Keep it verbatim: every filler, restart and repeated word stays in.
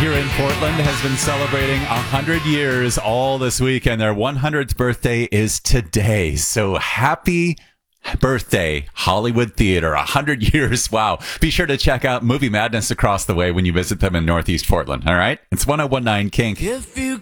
Here in Portland has been celebrating one hundred years all this week, and their one hundredth birthday is today. So happy birthday, Hollywood Theater. one hundred years. Wow. Be sure to check out Movie Madness across the way when you visit them in Northeast Portland. All right? It's one oh one nine Kink. If you